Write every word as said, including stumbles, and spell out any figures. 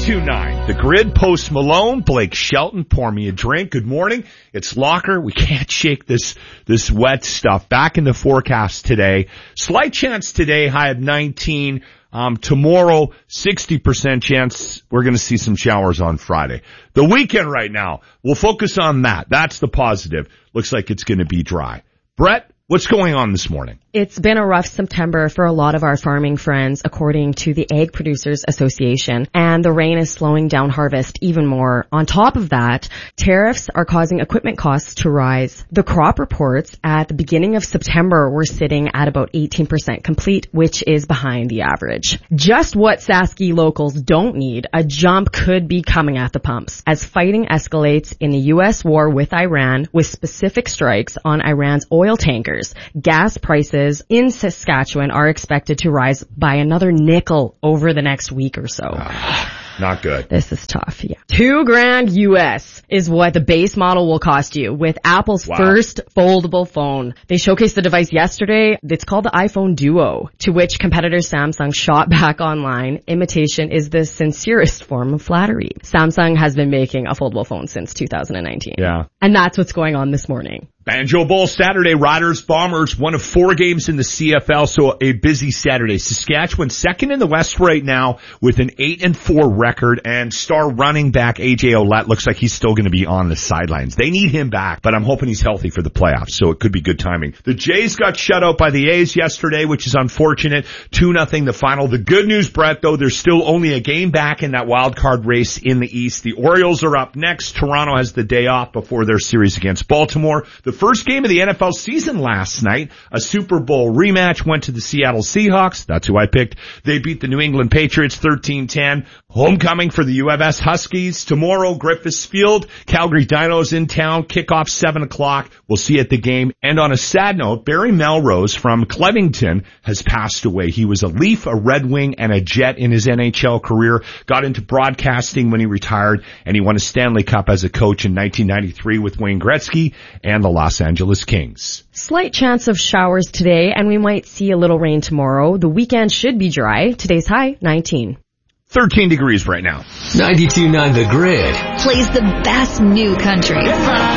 ninety-two point nine, The Grid, Post Malone, Blake Shelton, pour me a drink. Good morning. It's Locker. We can't shake this, this wet stuff. Back in the forecast today. Slight chance today, high of nineteen. Um, tomorrow, sixty percent chance we're going to see some showers on Friday. The weekend right now, we'll focus on that. That's the positive. Looks like it's going to be dry. Brett, what's going on this morning? It's been a rough September for a lot of our farming friends, according to the Ag Producers Association, and the rain is slowing down harvest even more. On top of that, tariffs are causing equipment costs to rise. The crop reports at the beginning of September were sitting at about eighteen percent complete, which is behind the average. Just what Sasky locals don't need, a jump could be coming at the pumps as fighting escalates in the U S war with Iran, with specific strikes on Iran's oil tankers. Gas prices in Saskatchewan are expected to rise by another nickel over the next week or so. Ah, not good. This is tough, yeah. Two grand U S is what the base model will cost you with Apple's wow. first foldable phone. They showcased the device yesterday. It's called the iPhone Duo, to which competitor Samsung shot back online. Imitation is the sincerest form of flattery. Samsung has been making a foldable phone since two thousand nineteen. Yeah. And that's what's going on this morning. Banjo Bowl Saturday, Riders, Bombers, one of four games in the C F L, so a busy Saturday. Saskatchewan second in the West right now with an eight and four record, and star running back A J Ouellette looks like he's still going to be on the sidelines. They need him back, but I'm hoping he's healthy for the playoffs, so it could be good timing. The Jays got shut out by the A's yesterday, which is unfortunate. two nothing the final. The good news, Brett, though, there's still only a game back in that wild card race in the East. The Orioles are up next. Toronto has the day off before their series against Baltimore. The first game of the N F L season last night, a Super Bowl rematch, went to the Seattle Seahawks. That's who I picked. They beat the New England Patriots thirteen ten. Homecoming for the U of S Huskies. Tomorrow, Griffiths Field. Calgary Dinos in town. Kickoff seven o'clock. We'll see you at the game. And on a sad note, Barry Melrose from Clevington has passed away. He was a Leaf, a Red Wing, and a Jet in his N H L career. Got into broadcasting when he retired, and he won a Stanley Cup as a coach in nineteen ninety-three with Wayne Gretzky and the Los Angeles Kings. Slight chance of showers today, and we might see a little rain tomorrow. The weekend should be dry. Today's high, nineteen. thirteen degrees right now. ninety-two point nine The Grid plays the best new country.